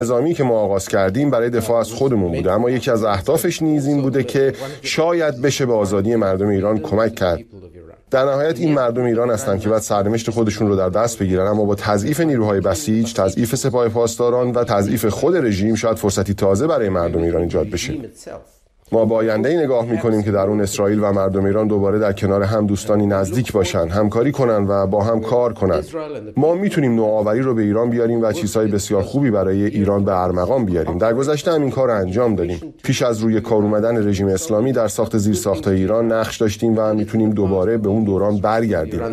نظامی که ما آغاز کردیم برای دفاع از خودمون بوده، اما یکی از اهدافش نیز این بوده که شاید بشه به آزادی مردم ایران کمک کرد. در نهایت این مردم ایران هستند که باید سرنوشت خودشون رو در دست بگیرن، اما با تضعیف نیروهای بسیج، تضعیف سپاه پاسداران و تضعیف خود رژیم شاید فرصتی تازه برای مردم ایران ایجاد بشه. ما با آینده‌ای نگاه می‌کنیم که در اون اسرائیل و مردم ایران دوباره در کنار هم دوستانی نزدیک باشن، همکاری کنن و با هم کار کنن. ما میتونیم نوآوری رو به ایران بیاریم و چیزهای بسیار خوبی برای ایران به ارمغان بیاریم. در گذشته هم این کار رو انجام دادیم. پیش از روی کار اومدن رژیم اسلامی در ساخت زیرساخت‌های ایران نقش داشتیم و میتونیم دوباره به اون دوران برگردیم.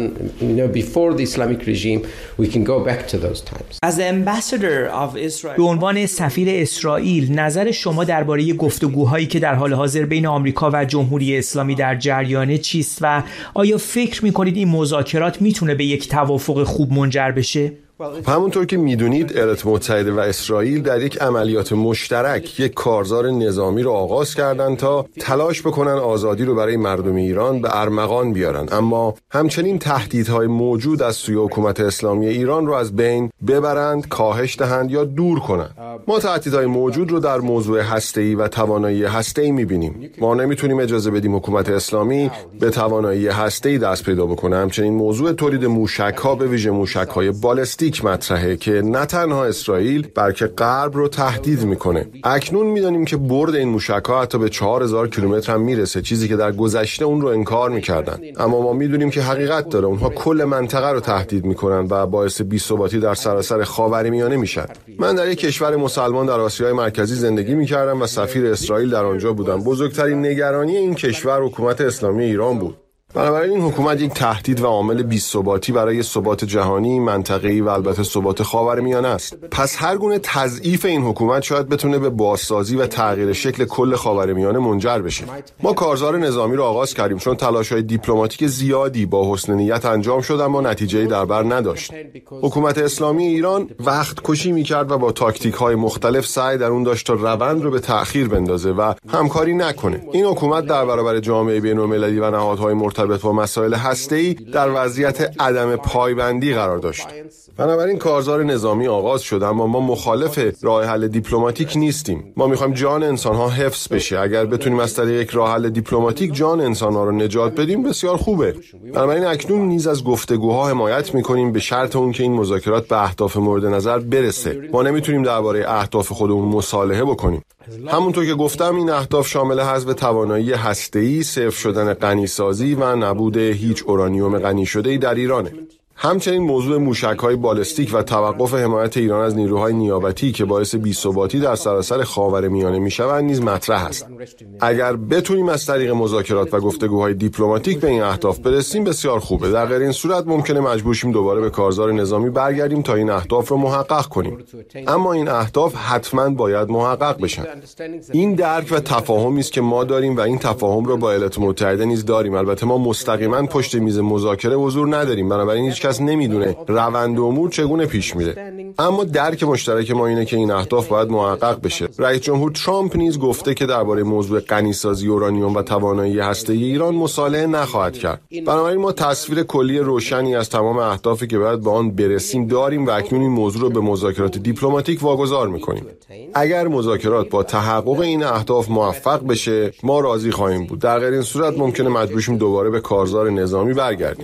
به عنوان سفیر اسرائیل، نظر شما درباره گفتگوهایی که در حال حاضر بین آمریکا و جمهوری اسلامی در جریانه چیست و آیا فکر می‌کنید این مذاکرات میتونه به یک توافق خوب منجر بشه؟ همونطور که میدونید ایالات متحده و اسرائیل در یک عملیات مشترک یک کارزار نظامی رو آغاز کردن تا تلاش بکنن آزادی رو برای مردم ایران به ارمغان بیارن، اما همچنین تهدیدهای موجود از سوی حکومت اسلامی ایران رو از بین ببرند، کاهش دهند یا دور کنند. ما تهدیدهای موجود رو در موضوع هسته‌ای و توانایی هسته‌ای میبینیم. ما نمیتونیم اجازه بدیم حکومت اسلامی به توانایی هسته‌ای دست پیدا بکنه. همچنین موضوع تولید موشک‌ها، به ویژه موشک‌های بالستیک مطرحه که نه تنها اسرائیل بلکه غرب رو تهدید میکنه. اکنون میدونیم که برد این موشک‌ها حتی به 4000 کیلومتر هم میرسه، چیزی که در گذشته اون رو انکار میکردن. اما ما میدونیم که حقیقت داره، اونها کل منطقه رو تهدید میکنن و باعث بی‌ثباتی در سراسر خاورمیانه میشن. من در یک کشور مسلمان در آسیای مرکزی زندگی میکردم و سفیر اسرائیل در آنجا بودم. بزرگترین نگرانی این کشور حکومت اسلامی ایران بود. بنابراین این حکومت یک تهدید و عامل بی‌ثباتی برای ثبات جهانی، منطقه‌ای و البته ثبات خاورمیانه است. پس هر گونه تضعیف این حکومت شاید بتونه به بازسازی و تغییر شکل کل خاورمیانه منجر بشه. ما کارزار نظامی رو آغاز کردیم چون تلاش‌های دیپلماتیک زیادی با حسن نیت انجام شد اما نتیجه‌ای در بر نداشت. حکومت اسلامی ایران وقت کشی می‌کرد و با تاکتیک‌های مختلف سعی در اون داشت تا روند رو به تأخیر بندازه و همکاری نکنه. این حکومت در برابر جامعه بین‌المللی و نهادهای مرتبط با مسائل هسته‌ای در وضعیت عدم پایبندی قرار داشت. بنابراین کارزار نظامی آغاز شد، اما ما مخالف راه حل دیپلماتیک نیستیم. ما می‌خوایم جان انسان‌ها حفظ بشه. اگر بتونیم از طریق یک راه حل دیپلماتیک جان انسان‌ها رو نجات بدیم بسیار خوبه. بنابراین اکنون نیز از گفتگوها حمایت می‌کنیم به شرط اون که این مذاکرات به اهداف مورد نظر برسه. ما نمی‌تونیم درباره اهداف خودمون مصالحه بکنیم. همونطور که گفتم این اهداف شامل حذف توانایی هسته‌ای، صفر شدن غنیسازی و نبود هیچ اورانیوم غنی شده‌ای در ایرانه. همچنین موضوع موشک‌های بالستیک و توقف حمایت ایران از نیروهای نیابتی که باعث بی‌ثباتی در سراسر خاورمیانه می‌شوند نیز مطرح است. اگر بتونیم از طریق مذاکرات و گفتگوهای دیپلماتیک به این اهداف برسیم بسیار خوبه. در غیر این صورت ممکنه مجبور شیم دوباره به کارزار نظامی برگردیم تا این اهداف رو محقق کنیم. اما این اهداف حتماً باید محقق بشن. این درک و تفاهمی است که ما داریم و این تفاهم رو با ایالات متحده نیز داریم. البته ما مستقیما پشت میز مذاکره حضور نداریم، بنابراین هیچ کس نمیدونه روند امور چگونه پیش میره. اما درک مشترک ما اینه که این اهداف باید محقق بشه. رئیس جمهور ترامپ نیز گفته که درباره موضوع غنیسازی اورانیوم و توانایی هسته‌ای ایران مصالحه نخواهد کرد. بنابراین ما تصویر کلی روشنی از تمام اهدافی که باید به آن برسیم داریم و اکنون این موضوع رو به مذاکرات دیپلماتیک واگذار می‌کنیم. اگر مذاکرات با تحقق این اهداف موفق بشه ما راضی خواهیم بود. در غیر این صورت ممکنه مجبور شیم دوباره به کارزار نظامی برگردیم.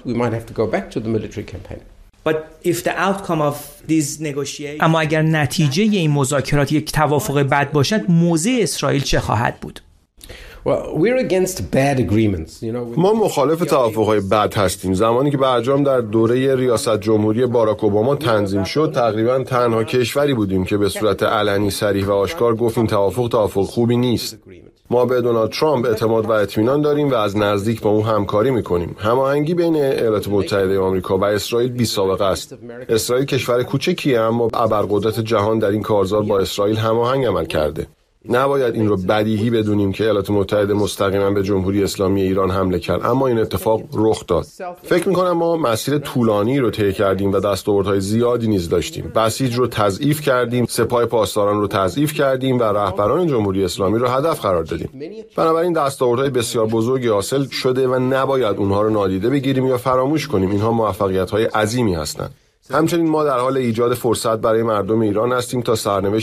اما اگر نتیجه این مذاکرات یک توافق بد باشد، موضع اسرائیل چه خواهد بود؟ ما مخالف توافق‌های بد هستیم. زمانی که برجام در دوره ریاست جمهوری باراک اوباما تنظیم شد تقریبا تنها کشوری بودیم که به صورت علنی صریح و آشکار گفت این توافق خوبی نیست. ما به دونالد ترامپ اعتماد و اطمینان داریم و از نزدیک با اون همکاری میکنیم. هماهنگی بین ایالات متحده آمریکا و اسرائیل بی‌سابقه است. اسرائیل کشور کوچکیه اما ابرقدرت جهان در این کارزار با اسرائیل هماهنگ عمل کرده. نباید این رو بدیهی بدونیم که ایالات متحده مستقیما به جمهوری اسلامی ایران حمله کرد، اما این اتفاق رخ داد. فکر می‌کنم ما مسیر طولانی رو طی کردیم و دستاوردهای زیادی نیز داشتیم. بسیج رو تضعیف کردیم، سپاه پاسداران رو تضعیف کردیم و رهبران جمهوری اسلامی رو هدف قرار دادیم. بنابراین دستاوردهای بسیار بزرگی حاصل شده و نباید اونها رو نادیده بگیریم یا فراموش کنیم. اینها موفقیت‌های عظیمی هستند. همچنین ما در حال ایجاد فرصت برای مردم ایران هستیم تا سرنوشت